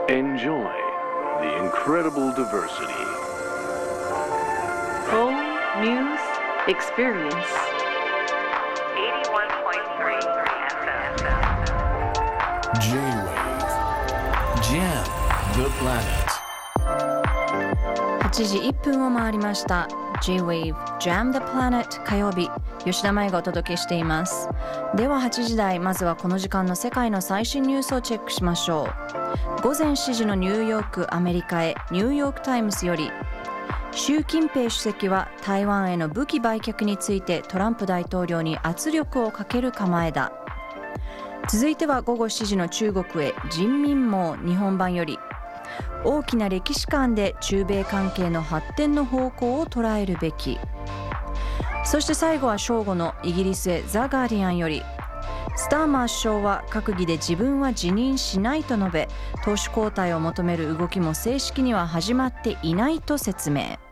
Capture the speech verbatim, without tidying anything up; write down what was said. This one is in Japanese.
Enjoy the incredible diversity. Full News Experience. eighty-one point three F M. J-Wave Jam the Planet はちじいっぷんを回りました。 J-Wave Jam the Planet 火曜日、吉田麻也がお届けしています。でははちじ台、まずはこの時間の世界の最新ニュースをチェックしましょう。午前しちじのニューヨークアメリカへ、ニューヨークタイムズより、習近平主席は台湾への武器売却についてトランプ大統領に圧力をかける構えだ。続いてはごごしちじの中国へ、人民網日本版より、大きな歴史観で中米関係の発展の方向を捉えるべき。そして最後は正午のイギリスへ、ザ・ガーディアンより、スターマー首相は閣議で自分は辞任しないと述べ、党首交代を求める動きも正式には始まっていないと説明。